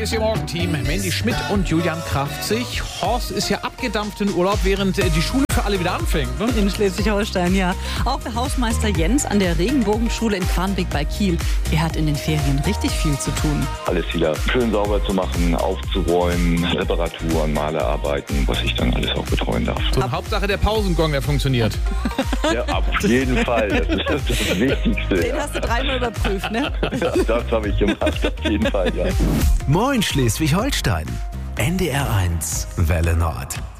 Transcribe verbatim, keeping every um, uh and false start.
hier ist Ihr Morgenteam. Mandy Schmidt und Julian Kraftzig. Horst ist ja abgedampft in Urlaub, während äh, die Schule für alle wieder anfängt. Ne? In Schleswig-Holstein, ja. Auch der Hausmeister Jens an der Regenbogenschule in Quarnbeek bei Kiel. Er hat in den Ferien richtig viel zu tun. Alles wieder schön sauber zu machen, aufzuräumen, Reparaturen, Malerarbeiten, was ich dann alles auch betreuen darf. So, Hauptsache der Pausengong, der funktioniert. Ja, auf jeden Fall. Das ist das, das Wichtigste. Den Ja. hast du dreimal überprüft, ne? Das habe ich gemacht, auf jeden Fall, ja. Moin Schleswig-Holstein. N D R eins Welle Nord.